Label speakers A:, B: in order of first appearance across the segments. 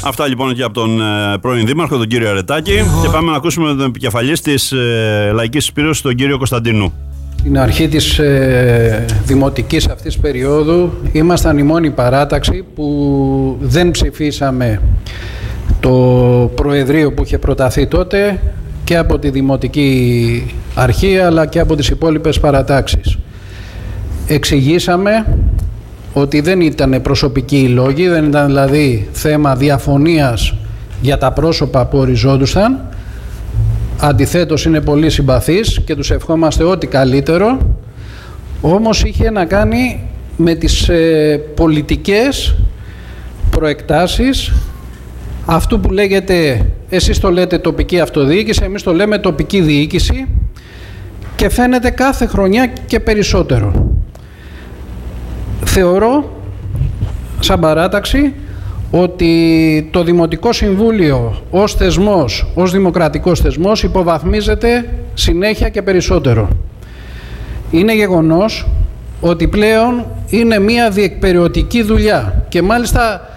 A: Αυτά λοιπόν και από τον πρώην Δήμαρχο, τον κύριο Αρετάκη. Και πάμε να ακούσουμε τον επικεφαλής της Λαϊκής Συσπήρωσης, τον κύριο Κωνσταντίνου.
B: Στην αρχή της δημοτικής αυτής περίοδου ήμασταν η μόνη παράταξη που δεν ψηφίσαμε το Προεδρείο που είχε προταθεί τότε και από τη Δημοτική Αρχή αλλά και από τις υπόλοιπες παρατάξεις. Εξηγήσαμε ότι δεν ήταν προσωπικοί οι λόγοι, δεν ήταν δηλαδή θέμα διαφωνίας για τα πρόσωπα που οριζόντουσαν. Αντιθέτως είναι πολύ συμπαθείς και τους ευχόμαστε ό,τι καλύτερο, όμως είχε να κάνει με τις πολιτικές προεκτάσεις αυτού που λέγεται, εσείς το λέτε τοπική αυτοδιοίκηση, εμείς το λέμε τοπική διοίκηση και φαίνεται κάθε χρονιά και περισσότερο. Θεωρώ, σαν παράταξη, ότι το Δημοτικό Συμβούλιο ως θεσμός, ως δημοκρατικός θεσμός υποβαθμίζεται συνέχεια και περισσότερο. Είναι γεγονός ότι πλέον είναι μια διεκπεραιωτική δουλειά και μάλιστα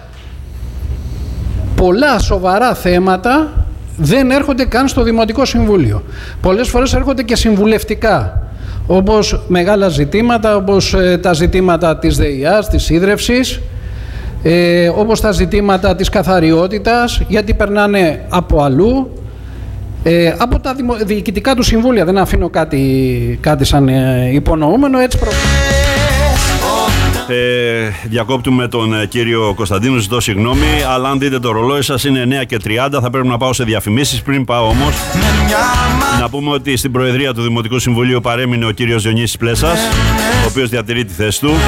B: πολλά σοβαρά θέματα δεν έρχονται καν στο Δημοτικό Συμβούλιο. Πολλές φορές έρχονται και συμβουλευτικά, όπως μεγάλα ζητήματα, όπως τα ζητήματα της ΔΕΙΑΣ, της ίδρευσης, όπως τα ζητήματα της καθαριότητας, γιατί περνάνε από αλλού, από τα διοικητικά του συμβούλια. Δεν αφήνω κάτι σαν υπονοούμενο, έτσι
A: διακόπτουμε τον κύριο Κωνσταντίνου, ζητώ συγγνώμη, αλλά αν δείτε το ρολόι σας είναι 9:30, θα πρέπει να πάω σε διαφημίσεις. Πριν πάω όμως, να πούμε ότι στην Προεδρία του Δημοτικού Συμβουλίου παρέμεινε ο κύριος Διονύσης Πλέσας, ο οποίος διατηρεί τη θέση του.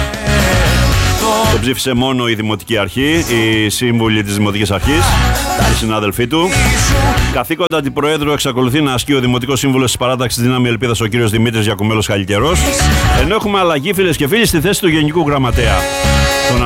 A: Το ψήφισε μόνο η Δημοτική Αρχή, οι σύμβουλοι της Δημοτικής Αρχής, οι συνάδελφοί του. Καθήκοντα αντιπροέδρου εξακολουθεί να ασκεί ο Δημοτικός Σύμβουλος της Παράταξης Δύναμη Ελπίδας, ο κύριος Δημήτρης Γιακουμέλος Χαλικερός. Ενώ έχουμε αλλαγή, φίλες και φίλοι, στη θέση του Γενικού Γραμματέα.